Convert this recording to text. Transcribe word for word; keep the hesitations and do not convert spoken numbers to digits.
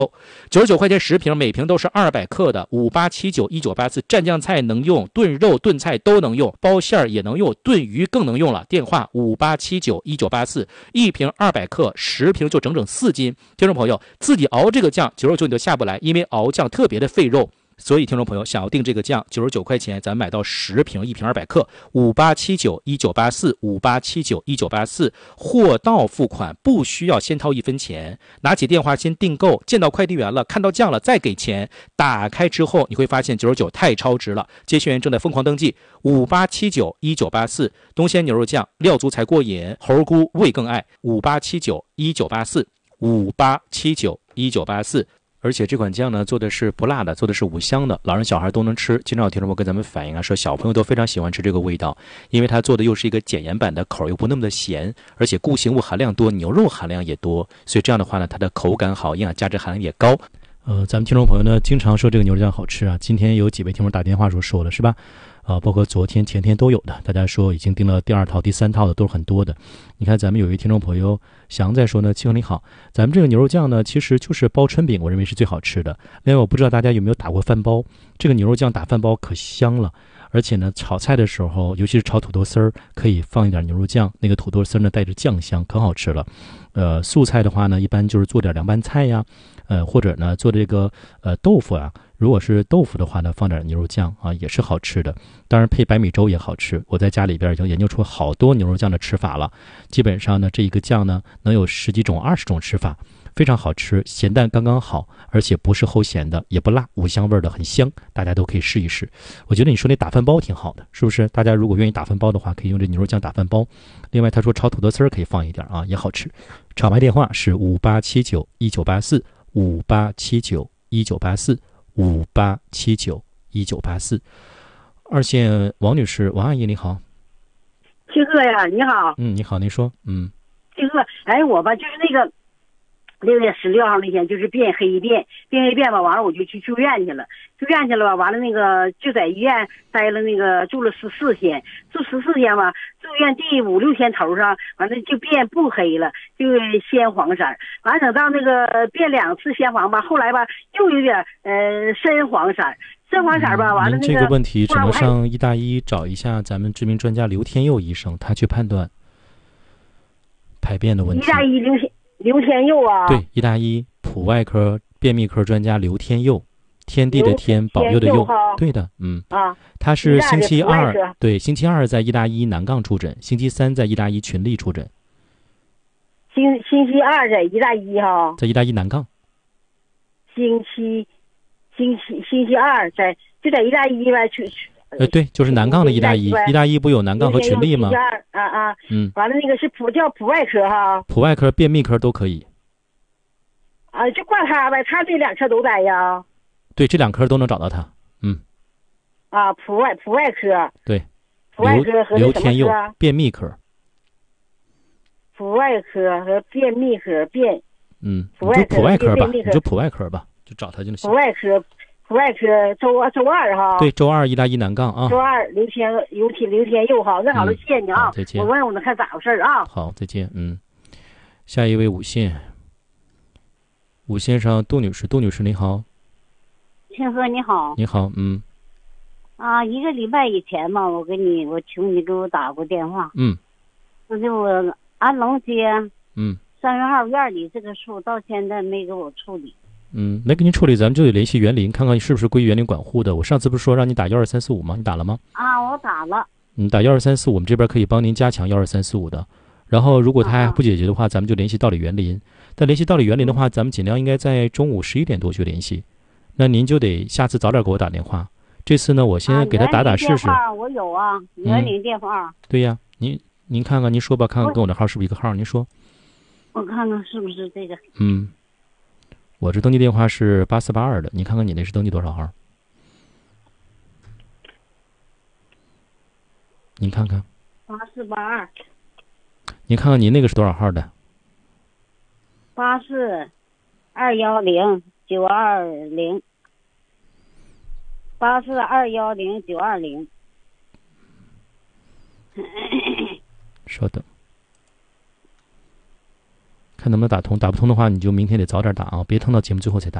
九十九块钱十瓶，每瓶都是二百克的，五八七九一九八四，蘸酱菜能用，炖肉炖菜都能用，包馅儿也能用，炖鱼更能用了。电话五八七九一九八四，一瓶二百克，十瓶就整整四斤。听众朋友，自己熬这个酱九十九你都下不来，因为熬酱特别的费肉。所以听众朋友想要订这个酱九十九块钱，咱买到十瓶，一瓶二百克，五八七九一九八四，五八七九一九八四，货到付款，不需要先掏一分钱，拿起电话先订购，见到快递员了，看到酱了再给钱，打开之后你会发现九十九太超值了。接线员正在疯狂登记，五八七九一九八四，东鲜牛肉酱，料足才过瘾，猴菇味更爱，五八七九一九八四，五八七九一九八四。而且这款酱呢，做的是不辣的，做的是五香的，老人小孩都能吃。经常有听众朋友跟咱们反映啊，说小朋友都非常喜欢吃这个味道，因为它做的又是一个减盐版的，口又不那么的咸，而且固形物含量多，牛肉含量也多，所以这样的话呢，它的口感好，营养价值含量也高。呃，咱们听众朋友呢，经常说这个牛肉酱好吃啊。今天有几位听众打电话说说了，是吧？啊、呃，包括昨天、前天都有的，大家说已经订了第二套、第三套的，都是很多的。你看，咱们有一位听众朋友翔在说呢，七哥你好，咱们这个牛肉酱呢，其实就是包春饼，我认为是最好吃的。另外，我不知道大家有没有打过饭包，这个牛肉酱打饭包可香了。而且呢，炒菜的时候，尤其是炒土豆丝儿，可以放一点牛肉酱，那个土豆丝儿呢带着酱香，可好吃了。呃，素菜的话呢，一般就是做点凉拌菜呀，呃，或者呢做这个呃豆腐啊。如果是豆腐的话呢，放点牛肉酱啊，也是好吃的。当然配白米粥也好吃。我在家里边已经研究出好多牛肉酱的吃法了。基本上呢，这一个酱呢能有十几种、二十种吃法，非常好吃，咸淡刚刚好，而且不是齁咸的，也不辣，五香味的，很香，大家都可以试一试。我觉得你说那打饭包挺好的，是不是？大家如果愿意打饭包的话，可以用这牛肉酱打饭包。另外，他说炒土豆丝儿可以放一点啊，也好吃。炒卖电话是五八七九一九八四，五八七九一九八四。五八七九一九八四。二线王女士，王阿姨你好。 七哥呀，你好。 嗯，你好，您说。嗯， 七哥，哎，我吧就是那个六月十六号那天就是变黑变变黑变吧，完了我就去住院去了，住院去了吧，完了那个就在医院待了那个住了十四天，住十四天吧，住院第五六天头上，完了就变不黑了，就鲜黄色，完了等到那个变两次鲜黄吧，后来吧又有点呃深黄色。深黄色吧，完了那个。 您这个问题只能上医大医找一下咱们知名专家刘天佑医生，他去判断排便的问题。 医大医刘天刘天佑啊。 对，医大医普外科便秘科专家刘天佑，天地的天，保佑的佑。对的，嗯啊， 他是星期二，对，星期二在医大医南杠出诊，星期三在医大医群力出诊。 星星期二在医大医哈。 在医大医南杠。 星期。星期星期二在就在医大医呗去， 呃对，就是南杠的医大医，医大医不有南杠和群力吗？ 星期二啊啊， 嗯， 完了那个是普叫普外科哈， 普外科、便秘科都可以。 啊，就挂他呗，他这两科都在呀。 对，这两科都能找到他，嗯。 啊，普外普外科。 对。 普外科和刘天佑，便秘科。 普外科和便秘科便。 嗯， 普外科普外科吧，你就普外科吧。就找他就行。 普外科，普外科周周二哈。 对，周二医大医南杠啊。 周二刘天刘天刘天佑哈，那好了，谢谢你啊， 再见。 我问我能看咋回事啊？ 好，再见。嗯，下一位五线，五线上杜女士，杜女士你好。 庆哥你好。 你好，嗯。 啊，一个礼拜以前嘛，我给你，我求你给我打过电话。 嗯。 就是我安龙街。 嗯。 三月号院里这个树到现在没给我处理。 嗯，没给您处理，咱们就得联系园林，看看是不是归园林管护的。我上次不是说让你打幺二三四五吗？你打了吗？ 啊，我打了。 嗯，打幺二三四五，我们这边可以帮您加强幺二三四五的。然后，如果他还不解决的话，咱们就联系道理园林。但联系道理园林的话，咱们尽量应该在中午十一点多去联系。那您就得下次早点给我打电话。这次呢，我先给他打打试试。 啊、我有啊，园林电话。 嗯、对呀，您您看看，您说吧，看看跟我的号是不是一个号？您说。 我看看是不是这个。 嗯。我这登记电话是八四八二的，你看看你那是登记多少号？您看看。 八四八二。 您看看您那个是多少号的？ 八四二幺零九二零。八四二幺零九二零。 稍等。 看能不能打通，打不通的话你就明天得早点打啊，别等到节目最后才打。